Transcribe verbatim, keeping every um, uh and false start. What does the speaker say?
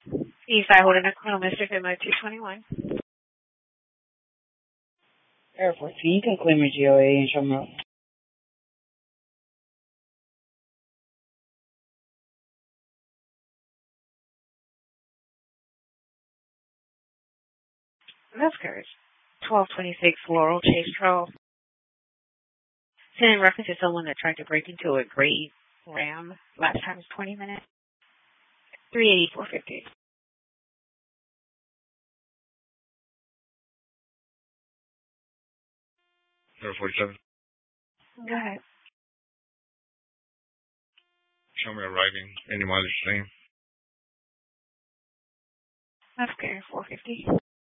East I Holding a Mister Finley two twenty-one. Air fourteen, you can claim your G O A and show me up. That's correct. twelve twenty-six Laurel Chase Trail. Sending reference to someone that tried to break into a gray Ram. Last time was twenty minutes. three eighty-four fifty. Air forty-seven. Go ahead. Show me arriving. Any mileage same. That's okay. four fifty.